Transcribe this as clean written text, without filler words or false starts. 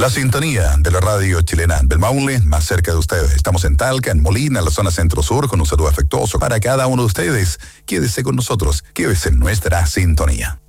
La sintonía de la radio chilena Belmaule, más cerca de ustedes. Estamos en Talca, en Molina, en la zona centro-sur, con un saludo afectuoso para cada uno de ustedes. Quédese con nosotros, quédese en nuestra sintonía.